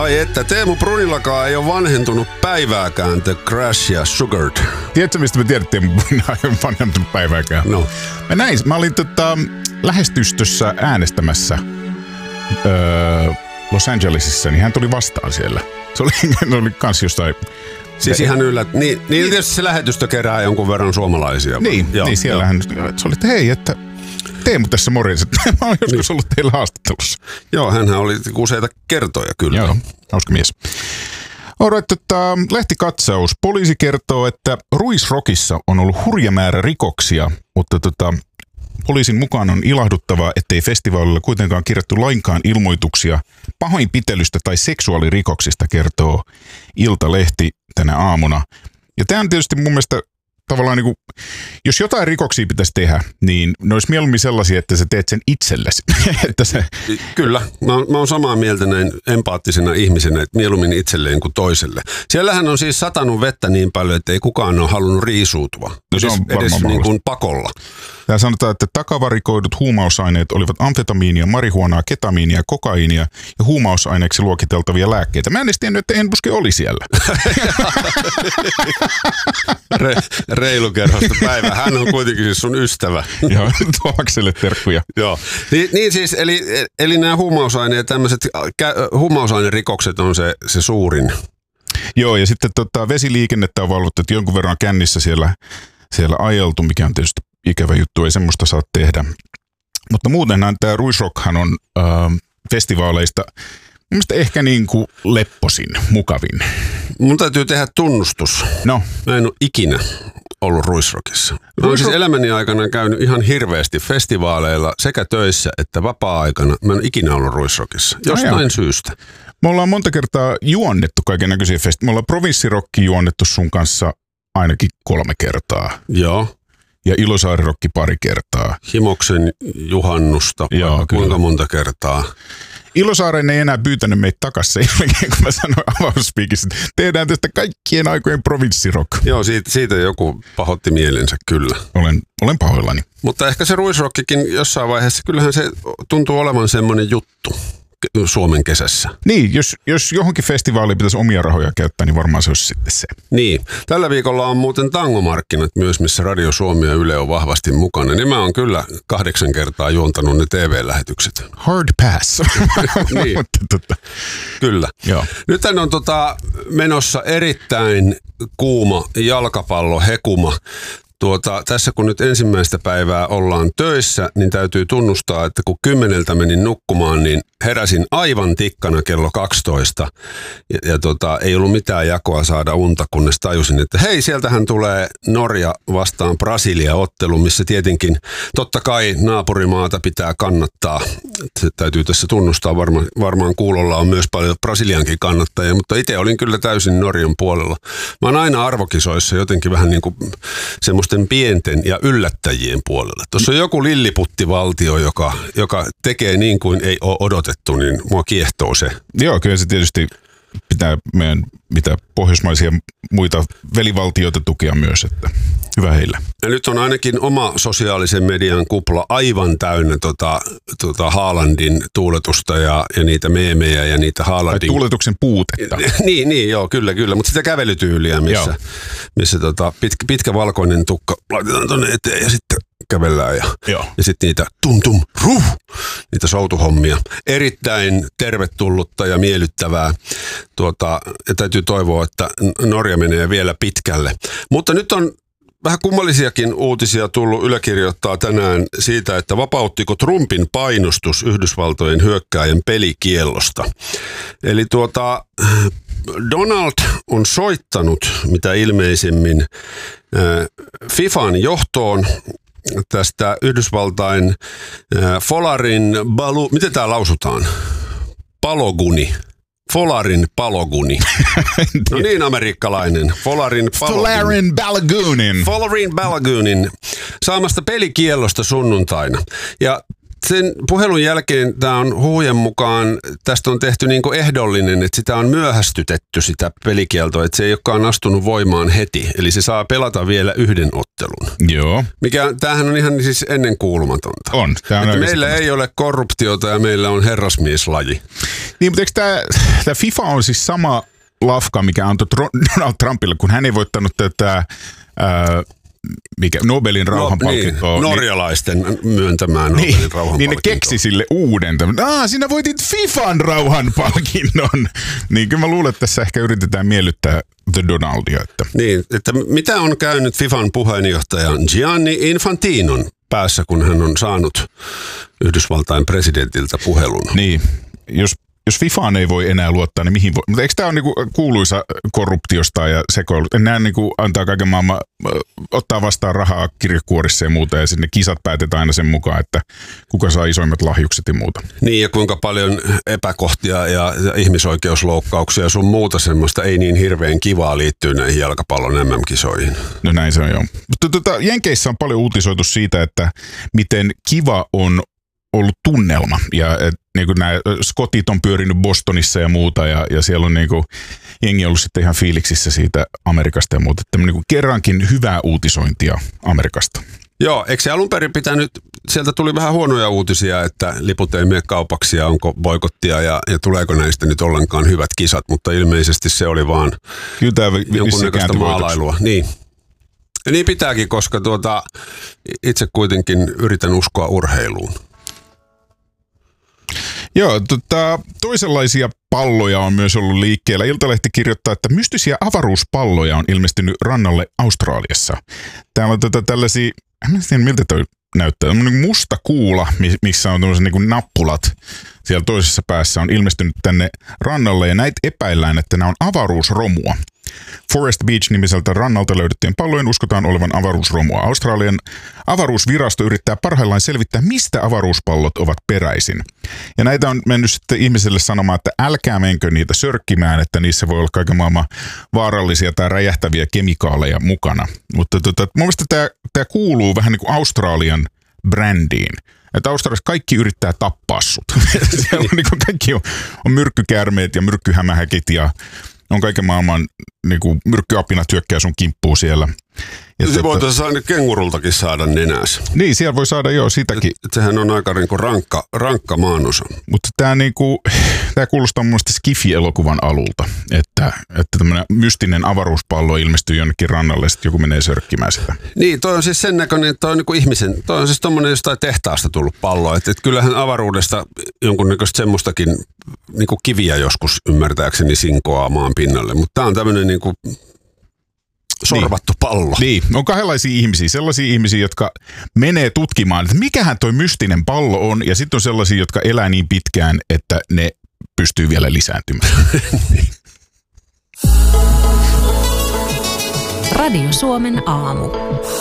Ai että, Teemu Brunillakaan ei ole vanhentunut päivääkään The Crash ja Sugared. Tiedätkö, mistä me tiedät, Teemu Brunilla ei ole vanhentunut päivääkään? No. Mä olin lähestystössä äänestämässä Los Angelesissa, niin hän tuli vastaan siellä. Se oli kans jostain... Siis ihan niin tietysti se lähetystö kerää jonkun verran suomalaisia. Niin siellähän se oli, että hei, että Teemu tässä morjens, että mä oon joskus ollut teillä haastattelussa. Joo, hänhän oli useita kertoja kyllä. Joo, hauska mies. Alright, lehtikatsaus. Poliisi kertoo, että Ruisrockissa on ollut hurja määrä rikoksia, mutta poliisin mukaan on ilahduttavaa, ettei festivaalilla kuitenkaan kirjattu lainkaan ilmoituksia pahoinpitelystä tai seksuaalirikoksista, kertoo Iltalehti tänä aamuna. Ja tämä on tietysti mun mielestä tavallaan niin kuin, jos jotain rikoksia pitäisi tehdä, niin ne olisi mieluummin sellaisia, että sä teet sen itsellesi. Kyllä, mä oon samaa mieltä näin empaattisena ihmisenä, että mieluummin itselleen kuin toiselle. Siellähän on siis satanut vettä niin paljon, että ei kukaan ole halunnut riisuutua. No se on edes niin kuin pakolla. Tää sanotaan, että takavarikoidut huumausaineet olivat amfetamiinia, marihuonaa, ketamiinia, kokaiinia ja huumausaineeksi luokiteltavia lääkkeitä. Mä en edes tiennyt, että Enbuske oli siellä. Reilukerhosta päivä. Hän on kuitenkin siis sun ystävä. Joo, Tuomakselle terkkuja. Joo. Niin siis, eli nämä huumausaineet, tämmöiset huumausainerikokset on se suurin. Joo, ja sitten vesiliikennettä on valvottu, että jonkun verran kännissä siellä ajeltu, mikä on tietysti ikävä juttu, ei semmoista saa tehdä. Mutta muutenhan tämä Ruisrockhan on festivaaleista mielestäni ehkä niin kuin lepposin, mukavin. Mun täytyy tehdä tunnustus. No. Mä en ole ikinä ollut Ruisrockissa. Mä oon siis elämäni aikana käynyt ihan hirveästi festivaaleilla sekä töissä että vapaa-aikana. Mä en ole ikinä ollut Ruisrockissa. Jostain syystä. Me ollaan monta kertaa juonnettu kaiken näköisiä festivaaleja. Me ollaan Provinssirokki juonnettu sun kanssa ainakin 3 kertaa. Joo. Ja Ilosaari-rokki 2 kertaa. Himoksen juhannusta, kuinka monta kertaa. Ilosaaren ei enää pyytänyt meitä takaisin sen jälkeen, kun mä sanoin avausspiikissä, että tehdään tästä kaikkien aikojen provinssirock. Joo, siitä joku pahoitti mielensä kyllä. Olen pahoillani. Mutta ehkä se Ruisrockikin jossain vaiheessa, kyllähän se tuntuu olevan semmoinen juttu Suomen kesässä. Niin, jos johonkin festivaaliin pitäisi omia rahoja käyttää, niin varmaan se olisi sitten se. Niin. Tällä viikolla on muuten tangomarkkinat myös, missä Radio Suomi ja Yle on vahvasti mukana. Niin mä oon kyllä 8 kertaa juontanut ne TV-lähetykset. Hard pass. Niin. Kyllä. Joo. Nythän on menossa erittäin kuuma jalkapallohekuma. Tässä kun nyt ensimmäistä päivää ollaan töissä, niin täytyy tunnustaa, että kun 10 menin nukkumaan, niin heräsin aivan tikkana kello 12. Ja ei ollut mitään jakoa saada unta, kunnes tajusin, että hei, sieltähän tulee Norja vastaan Brasilia-ottelu, missä tietenkin totta kai naapurimaata pitää kannattaa. Se täytyy tässä tunnustaa, varmaan kuulolla on myös paljon Brasiliankin kannattajia, mutta itse olin kyllä täysin Norjan puolella. Mä oon aina arvokisoissa jotenkin vähän niin kuin semmoisten pienten ja yllättäjien puolella. Tuossa on joku lilliputtivaltio, joka tekee niin kuin ei ole odotettu, niin mua kiehtoo se. Joo, kyllä se tietysti pitää meidän mitä pohjoismaisia muita velivaltioita tukea myös, että hyvä heillä. Ja nyt on ainakin oma sosiaalisen median kupla aivan täynnä Haalandin tuuletusta ja niitä meemejä ja niitä Haalandin... Tai tuuletuksen puutetta. niin, joo, kyllä, mutta sitä kävelytyyliä, missä pitkä valkoinen tukka laitetaan tonne eteen ja sitten kävellään ja sitten niitä niitä soutuhommia. Erittäin tervetullutta ja miellyttävää. Ja täytyy toivoa, että Norja menee vielä pitkälle. Mutta nyt on vähän kummallisiakin uutisia tullut. Yle kirjoittaa tänään siitä, että vapauttiko Trumpin painostus Yhdysvaltojen hyökkääjän pelikiellosta. Eli Donald on soittanut mitä ilmeisemmin FIFAn johtoon tästä Yhdysvaltain miten tämä lausutaan? Folarin Baloguni. No niin, amerikkalainen. Folarin Balogunin saamasta pelikiellosta sunnuntaina. Ja sen puhelun jälkeen tämä on huhujen mukaan, tästä on tehty niin kuin ehdollinen, että sitä on myöhästytetty sitä pelikieltoa, että se ei olekaan astunut voimaan heti. Eli se saa pelata vielä yhden ottelun. Joo. Tämähän on ihan siis ennenkuulumatonta. On. Meillä ei ole korruptiota ja meillä on herrasmieslaji. Niin, mutta eikö tämä FIFA on siis sama lafka, mikä antoi Donald Trumpille, kun hän ei voittanut tätä Nobelin rauhanpalkintoa. Norjalaisten myöntämään Nobelin rauhanpalkintoa. Niin ne keksi sille uuden. Sinä voitit FIFAn rauhanpalkinnon. Niin kyllä mä luulen, että tässä ehkä yritetään miellyttää The Donaldia. Niin, että mitä on käynyt FIFAn puheenjohtajan Gianni Infantinon päässä, kun hän on saanut Yhdysvaltain presidentiltä puhelun? Niin, jos FIFAan ei voi enää luottaa, niin mihin voi? Mutta eikö tämä ole niinku kuuluisa korruptiosta ja sekoilu? Nämä niinku antaa kaiken maailman, ottaa vastaan rahaa kirjekuorissa ja muuta, ja sinne kisat päätetään aina sen mukaan, että kuka saa isoimmat lahjukset ja muuta. Niin, ja kuinka paljon epäkohtia ja ihmisoikeusloukkauksia ja sun muuta semmoista ei niin hirveän kivaa liittyy näihin jalkapallon MM-kisoihin. No näin se on, joo. Mutta Jenkeissä on paljon uutisoitu siitä, että miten kiva on ollut tunnelma, ja niin kuin nämä skotit on pyörinyt Bostonissa ja muuta, ja siellä on niin kuin jengi ollut sitten ihan fiiliksissä siitä Amerikasta ja muuta. Että niin kuin kerrankin hyvää uutisointia Amerikasta. Joo, eikö se alun perin pitänyt, sieltä tuli vähän huonoja uutisia, että liput ei mene kaupaksi ja onko boikottia ja tuleeko näistä nyt ollenkaan hyvät kisat, mutta ilmeisesti se oli vaan jonkunnäköistä maalailua. Niin. Ja niin pitääkin, koska itse kuitenkin yritän uskoa urheiluun. Joo, toisenlaisia palloja on myös ollut liikkeellä. Iltalehti kirjoittaa, että mystisiä avaruuspalloja on ilmestynyt rannalle Australiassa. Täällä on tällaisia, en tiedä miltä toi näyttää, on musta kuula, missä on tämmöiset niin kuin nappulat. Siellä toisessa päässä on ilmestynyt tänne rannalle, ja näitä epäillään, että nämä on avaruusromua. Forest Beach-nimiseltä rannalta löydettyjen pallojen uskotaan olevan avaruusromua. Australian avaruusvirasto yrittää parhaillaan selvittää, mistä avaruuspallot ovat peräisin. Ja näitä on mennyt sitten ihmiselle sanomaan, että älkää menkö niitä sörkkimään, että niissä voi olla kaiken maailman vaarallisia tai räjähtäviä kemikaaleja mukana. Mutta mun mielestä tämä kuuluu vähän niin kuin Australian brändiin. Että Australiassa kaikki yrittää tappaa sut. Siellä on, niin kuin kaikki on myrkkykäärmeet ja myrkkyhämähäkit ja on kaiken maailman niin kuin myrkkyapina työkkää sun kimppuun siellä. Ja se voitaisiin aina kengurultakin saada nenässä. Niin, siellä voi saada siitäkin. Sehän on aika niin kuin rankka maanosa. Mutta tämä kuulostaa mun mielestä Skifi-elokuvan alulta, että tämmöinen mystinen avaruuspallo ilmestyy jonnekin rannalle ja sitten joku menee sörkkimään sitä. Niin, toi on siis sen näköinen, että toi on niinku ihmisen, toi on siis tommoinen jostain tehtaasta tullut pallo. Että kyllähän avaruudesta jonkunnäköistä semmoistakin niinku kiviä joskus ymmärtääkseni sinkoaa maan pinnalle. Mutta tää on tämmöinen niinku sorvattu pallo. Niin, on kahdenlaisia ihmisiä. Sellaisia ihmisiä, jotka menee tutkimaan, että mikähän toi mystinen pallo on, ja sitten on sellaisia, jotka elää niin pitkään, että ne pystyy vielä lisääntymään. Radio Suomen aamu.